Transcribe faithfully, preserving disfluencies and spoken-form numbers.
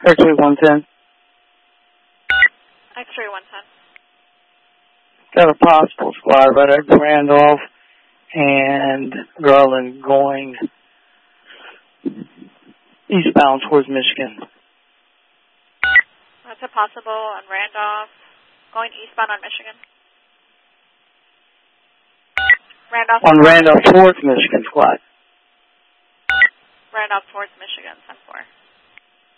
X-ray one ten. X-ray one ten. Got a possible squad right at Randolph and Garland going eastbound towards Michigan. That's a possible on Randolph, going eastbound on Michigan. Randolph. On Randolph towards Michigan squad. Randolph towards Michigan.